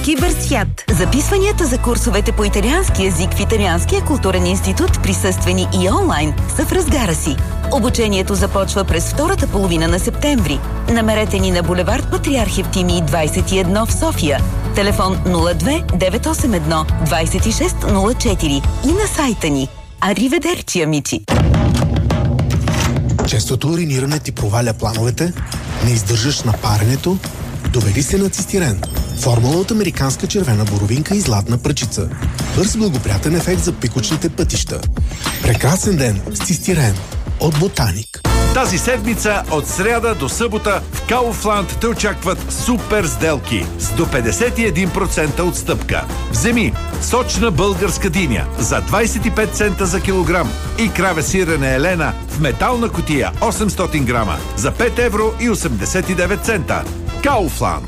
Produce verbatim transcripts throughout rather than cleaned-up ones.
Киберсвят. Записванията за курсовете по италиански език в Италианския културен институт, присъствени и онлайн, са в разгара си. Обучението започва през втората половина на септември. Намерете ни на булевард Патриарх Евтимий двадесет и едно в София. Телефон нула две девет осем едно двадесет и шест нула четири и на сайта ни. Ариведерчи, амичи! Честото уриниране ти проваля плановете? Не издържаш на паренето? Доведи се на цистирен. Формула от американска червена боровинка и златна пръчица. Бърз благоприятен ефект за пикочните пътища. Прекрасен ден с цистирен от Ботаник. Тази седмица от сряда до събота в Kaufland те очакват супер сделки с до петдесет и един процента отстъпка. Вземи сочна българска диня за двадесет и пет цента за килограм и краве сирене Елена в метална кутия осемстотин грама за пет евро и осемдесет и девет цента. Kaufland.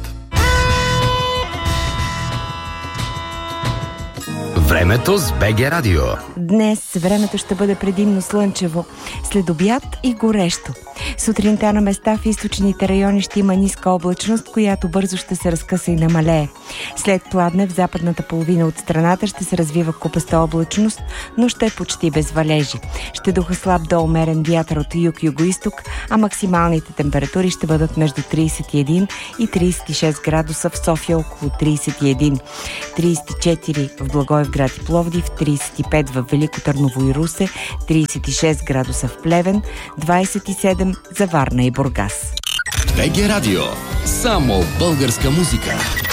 Времето с БГ Радио. Днес времето ще бъде предимно слънчево, след обяд и горещо. Сутринта на места в източните райони ще има ниска облачност, която бързо ще се разкъса и намалее. След пладне в западната половина от страната ще се развива купаста облачност, но ще е почти без валежи. Ще духа слаб до умерен вятър от юг-югоизток, а максималните температури ще бъдат между тридесет и един и тридесет и шест градуса, в София около тридесет и един, тридесет и четири в Благоевград и Пловдив, тридесет и пет в Велико Търново и Русе, тридесет и шест градуса в Плевен, двадесет и седем за Варна и Бургас. БГ Радио. Само българска музика.